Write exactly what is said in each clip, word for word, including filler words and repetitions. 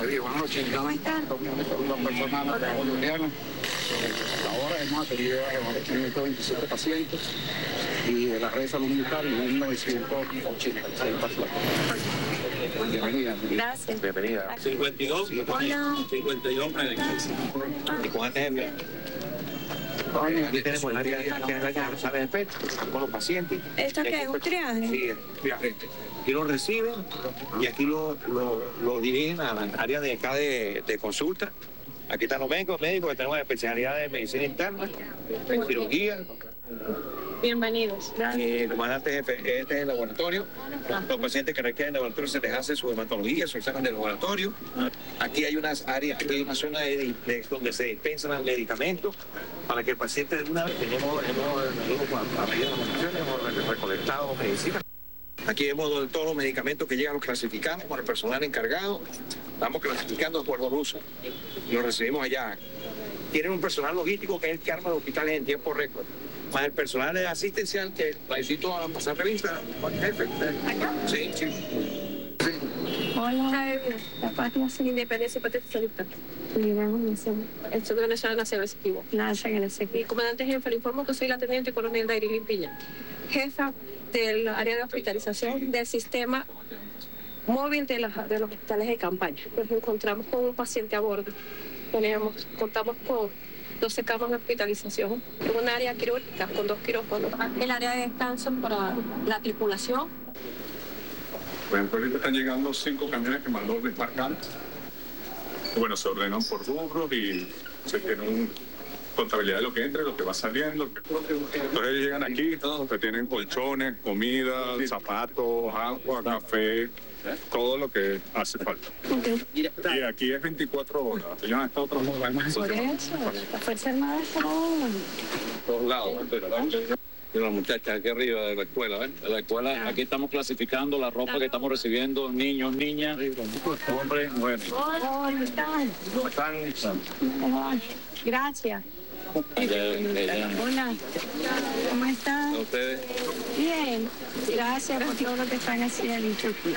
buenas noches. ¿Cómo están? Una persona boliviana. Ahora hemos atendido a quinientos veintisiete pacientes y de la red de salud militar mil novecientos ochenta y seis pacientes. Bienvenida. Gracias. Bienvenida. cincuenta y dos. Hola. cincuenta y dos médicos. ¿Y cuántos ejemplos? Aquí tenemos el área de la sala de espera con los pacientes. ¿Esto qué es? ¿Un triaje? Sí, triaje. Aquí lo reciben y aquí lo, lo, lo dirigen a la área de acá de, de consulta. Aquí están los médicos, médicos que tenemos especialidad de medicina interna, de cirugía. Bienvenidos. Y el comandante jefe, este es el laboratorio. Los pacientes que requieren laboratorio se les hace su hematología, su examen de laboratorio. Aquí hay unas áreas, aquí hay una zona de, de, donde se dispensan los medicamentos para que el paciente de una vez tenemos, hemos, hemos, a medida de la vacunación, hemos recolectado medicina. Aquí vemos todos los medicamentos que llegan, los clasificamos con el personal encargado. Estamos clasificando de acuerdo al uso. Los recibimos allá. Tienen un personal logístico que es el que arma los hospitales en tiempo récord. Más el personal asistencial que necesito a pasar revista. Jefe. Sí, sí. Hola. La página sin independencia y patria socialista. El Centro Nacional Nacional Executivo. Gracias, mi comandante jefe, le informo que soy la teniente coronel Dairil Piña, jefa del área de hospitalización del sistema móvil de, la, de los hospitales de campaña. Nos encontramos con un paciente a bordo. Tenemos, contamos con doce camas de hospitalización en un área quirúrgica con dos quirófanos. El área de descanso para la tripulación. Bueno, ahorita están llegando cinco camiones que mandó el desmarcante. Bueno, se ordenan por rubros y se tiene una contabilidad de lo que entra y lo que va saliendo. Entonces llegan aquí, que tienen colchones, comida, zapatos, agua, café, todo lo que hace falta. Okay. Y aquí es veinticuatro horas. Ellos han estado trabajando. Por eso, la Fuerza Armada está Todos lados, ¿verdad? Y las muchachas aquí arriba de la escuela, ¿ven? De la escuela, aquí estamos clasificando la ropa que estamos recibiendo, niños, niñas, hombres, mujeres. Hola, ¿cómo están? ¿Cómo están? Gracias. Ella- ella- Hola, ¿cómo están? ¿A ustedes? Bien, gracias por todo lo que están haciendo.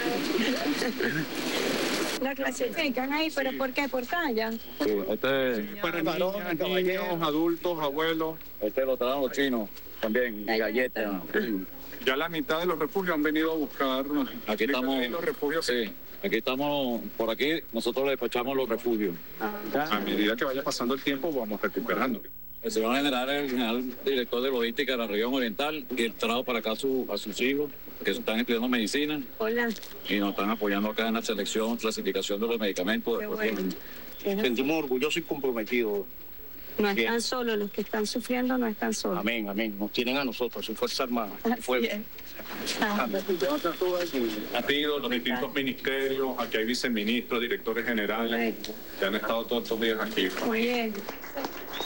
La clasifican ahí, pero ¿por qué? ¿Por talla? Sí, este, Para niñas, niños, adultos, abuelos. este lo traen los chinos también, y galletas. Ya la mitad de los refugios han venido a buscar. Aquí estamos, Los refugios. sí, aquí estamos, por aquí nosotros le despachamos los refugios. A medida que vaya pasando el tiempo, vamos recuperando. El señor general es el general director de logística de la región oriental y él trajo para acá a, su, a sus hijos que están estudiando medicina Hola. y nos están apoyando acá en la selección, clasificación de los medicamentos. Qué bueno. Sentimos orgullosos y comprometidos. No Bien. están solos, los que están sufriendo no están solos. Amén, amén. Nos tienen a nosotros, su Fuerza Armada. Así es. Ah, Partidos, los distintos ministerios, aquí hay viceministros, directores generales, que han estado todos estos días aquí. muy bien.